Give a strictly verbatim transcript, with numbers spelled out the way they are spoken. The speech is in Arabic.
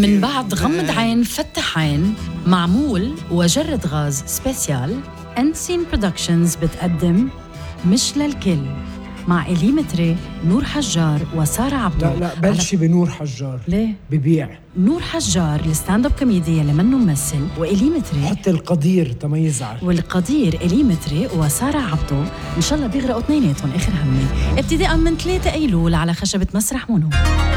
من بعد غمض عين فتح عين معمول وجرد غاز سبيسيال. أنسين برودكشنز بتقدم مش للكل مع إليمتري، نور حجار وسارة عبدو. لا لا بلشي على... بنور حجار. ليه؟ ببيع نور حجار الستاند اب كوميديا اللي منه ممثل، وإليمتري حتى القدير تميزعر، والقدير إليمتري وسارة عبدو. إن شاء الله بيغرقوا اثنيناتهم آخر همي ابتداء من ثلاثة أيلول على خشبة مسرح مونو.